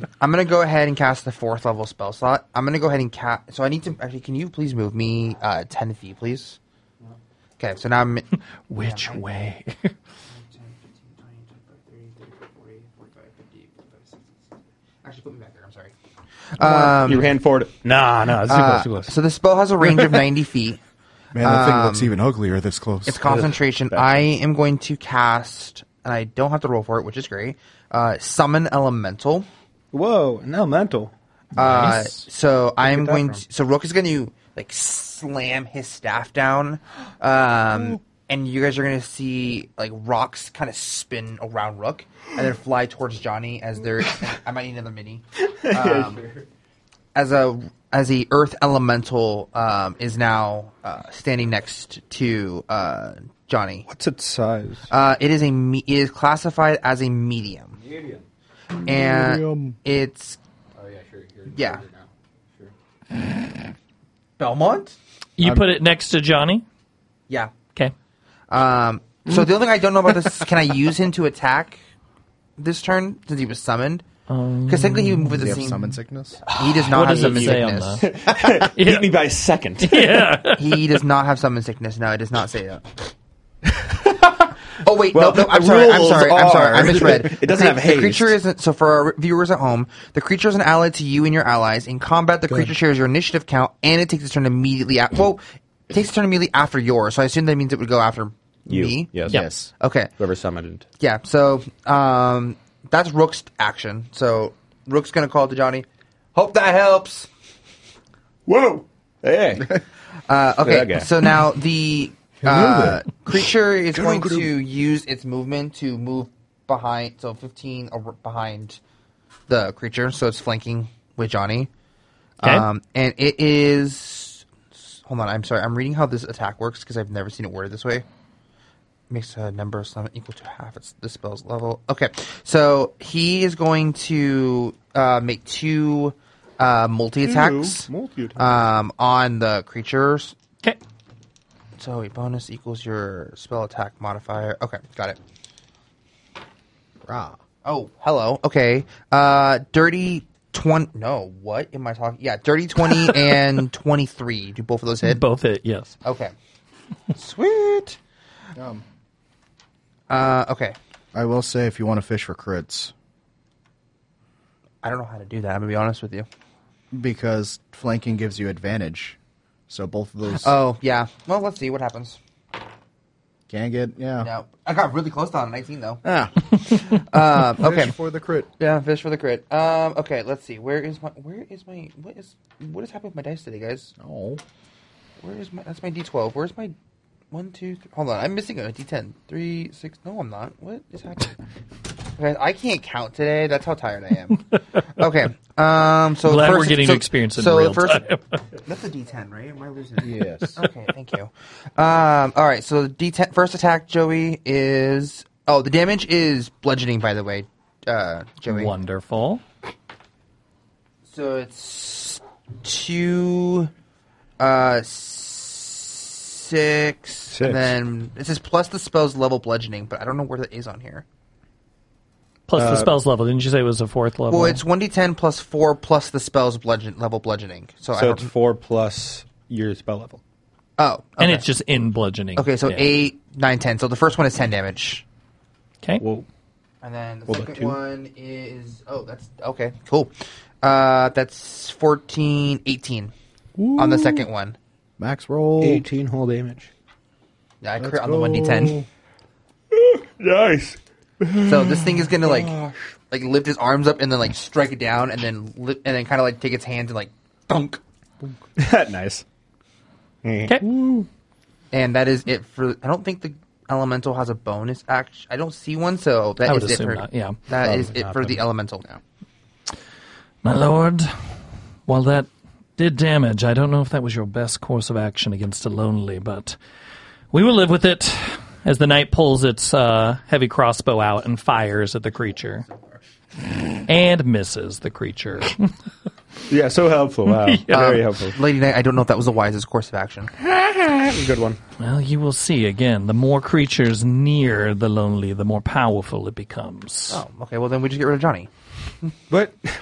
I'm going to go ahead and cast the 4th level spell slot. I'm going to go ahead and cast... So I need to... Actually, can you please move me 10 feet, please? Okay, so now I'm... Which way? 10, 15, 20, 25, 30, 35, 40, 45, 50, 55, 60, 60. Actually, put me back there. I'm sorry. Your hand forward. No, it's too close. So the spell has a range of 90 feet. Man, that thing looks even uglier this close. It's concentration. I am going to cast, and I don't have to roll for it, which is great. Summon Elemental. Whoa, an elemental. Nice. So I am that going from? to. So Rook is going to like slam his staff down, and you guys are going to see like rocks kind of spin around Rook and then fly towards Johnny as they're. I might need another mini. As a Earth Elemental is now standing next to Johnny. What's its size? It is classified as a medium. And it's Oh yeah, sure. yeah. Belmont? You put it next to Johnny? Yeah. Okay. So the only thing I don't know about this is can I use him to attack this turn since he was summoned? Because technically he would move with Does the he have same. summon sickness? He does not What have does it summon say on sickness. the... Beat me by a second. Yeah. He does not have summon sickness. No, it does not say that. Oh wait, Well, no, I'm the sorry, rules I are- misread. It doesn't have The haste. creature isn't. So for our viewers at home, the creature is an ally to you and your allies. In combat, the creature shares your initiative count, and it takes its turn immediately. Well, it takes its turn immediately after yours. So I assume that means it would go after You. me. Yes. Yep. Yes. Okay. Whoever summoned. Yeah. So that's Rook's action. So Rook's gonna call to Johnny. Hope that helps. Whoa. Hey. Okay. Okay. So now the creature is going to use its movement to move behind. So 15 behind the creature. So it's flanking with Johnny. Okay. And it is. Hold on. I'm sorry. I'm reading how this attack works because I've never seen it worded this way. Makes a number of summon equal to half its the spell's level. Okay, so he is going to make 2 multi attacks on the creatures. Okay. So a bonus equals your spell attack modifier. Okay, got it. Rah. Oh, hello. Okay, dirty 20. No, what am I talking? Yeah, dirty 20 and 23. Do both of those hit? Both hit, yes. Okay, sweet. Okay. I will say, if you want to fish for crits, I don't know how to do that. I'm gonna be honest with you. because flanking gives you advantage. So both of those Oh yeah. Well, let's see what happens. can get, No, I got really close to 19 though. Ah, Okay. fish for the crit. Yeah, fish for the crit. Okay. Let's see. What is happening with my dice today, guys? Oh. That's my D12. Where's my 1, 2, 3? Hold on. I'm missing a D10. 3, 6. No, I'm not. What is happening? Guys, I can't count today. That's how tired I am. Okay. So Glad first, we're getting to experience it in so real first, time. That's a D10, right? Am I losing it? Yes. Okay, thank you. All right, so the D10 first attack, Joey, is the damage is bludgeoning, by the way, Joey. Wonderful. So it's 2, 6, and then it says plus the spell's level bludgeoning, but I don't know where that is on here. Plus the spell's level. Didn't you say it was a 4th level? Well, it's 1d10 plus 4 plus the spell's level bludgeoning. So So it's 4 plus your spell level. Oh, okay. And it's just in bludgeoning. Okay, so Yeah. 8, 9, 10. So the first one is 10 damage. Okay. Whoa. And then the What about second 2? one is... Oh, that's... Okay, cool. That's 14, 18 on the second one. Max roll. 18 whole damage. Yeah, I Let's crit on the go. 1d10. Nice. So this thing is gonna like lift his arms up and then like strike it down and then kind of like take its hands and like thunk. Nice. Okay. And that is it for... I don't think the elemental has a bonus action. I don't see one, so that I would is it assume for... not, yeah. That is Probably it not, for but- the elemental. My lord, while that did damage, I don't know if that was your best course of action against a lonely, but we will live with it as the knight pulls its heavy crossbow out and fires at the creature. And misses the creature. Yeah, so helpful. Wow. Very helpful. Lady Knight, I don't know if that was the wisest course of action. Good one. Well, you will see again. The more creatures near the lonely, the more powerful it becomes. Oh, okay. Well, then we just get rid of Johnny. But